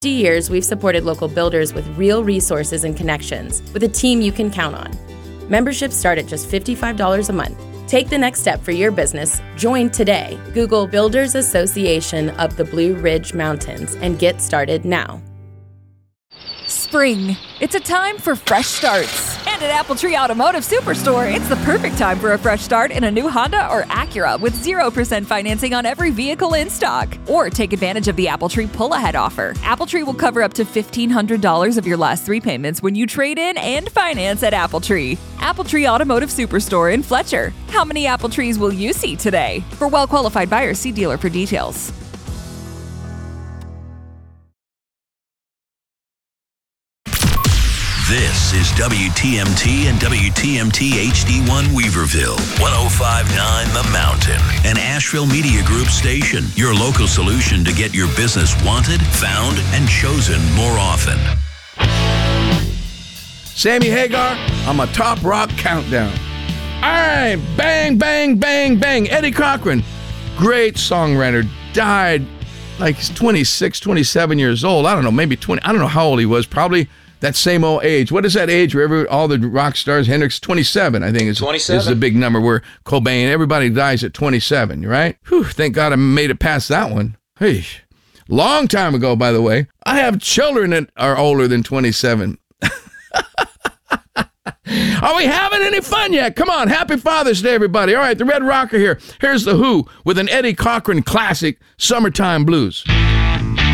years, we've supported local builders with real resources and connections, with a team you can count on. Memberships start at just $55 a month. Take the next step for your business. Join today. Google Builders Association of the Blue Ridge Mountains and get started now. Spring. It's a time for fresh starts. And at Apple Tree Automotive Superstore, it's the perfect time for a fresh start in a new Honda or Acura with 0% financing on every vehicle in stock. Or take advantage of the Apple Tree pull-ahead offer. Apple Tree will cover up to $1,500 of your last 3 payments when you trade in and finance at Apple Tree. Apple Tree Automotive Superstore in Fletcher. How many Apple Trees will you see today? For well-qualified buyers, see dealer for details. This is WTMT and WTMT HD1 Weaverville, 105.9 The Mountain, an Asheville Media Group station, your local solution to get your business wanted, found, and chosen more often. Sammy Hagar, I'm a Top Rock Countdown. All right, bang, bang, bang, bang. Eddie Cochran, great songwriter, died like he's 26, 27 years old. I don't know, maybe 20. I don't know how old he was, probably that same old age. What is that age where all the rock stars, Hendrix, 27, I think is 27. Is the big number where Cobain, everybody dies at 27, right? Whew, thank God I made it past that one. Hey, long time ago, by the way. I have children that are older than 27. Are we having any fun yet? Come on, happy Father's Day, everybody. All right, the Red Rocker here. Here's The Who with an Eddie Cochran classic, Summertime Blues.